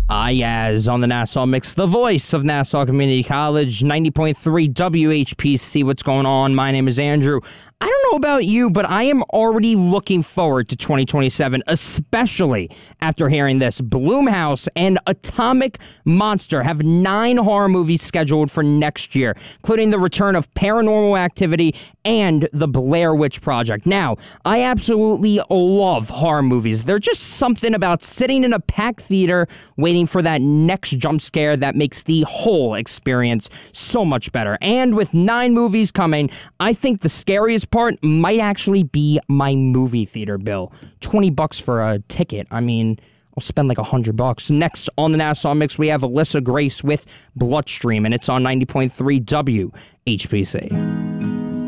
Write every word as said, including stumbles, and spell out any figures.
Ayaz on the Nassau Mix, the voice of Nassau Community College, ninety point three W H P C. What's going on? My name is Andrew. I don't know about you, but I am already looking forward to twenty twenty-seven, especially after hearing this. Blumhouse and Atomic Monster have nine horror movies scheduled for next year, including the return of Paranormal Activity and the Blair Witch Project. Now, I absolutely love horror movies. They're just something about sitting in a packed theater waiting for that next jump scare that makes the whole experience so much better. And with nine movies coming, I think the scariest part might actually be my movie theater bill. twenty bucks for a ticket. I mean, I'll spend like one hundred bucks. Next on the Nassau Mix, we have Alyssa Grace with Bloodstream, and it's on ninety point three W H P C.